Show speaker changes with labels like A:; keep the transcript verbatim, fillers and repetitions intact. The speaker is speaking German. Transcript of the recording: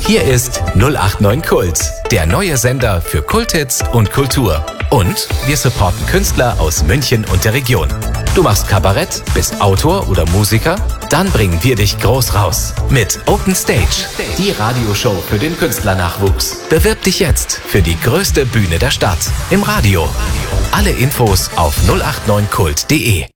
A: Hier ist null acht neun Kult, der neue Sender für Kulthits und Kultur. Und wir supporten Künstler aus München und der Region. Du machst Kabarett, bist Autor oder Musiker? Dann bringen wir dich groß raus mit Open Stage, die Radioshow für den Künstlernachwuchs. Bewirb dich jetzt für die größte Bühne der Stadt im Radio. Alle Infos auf null acht neun kult punkt de.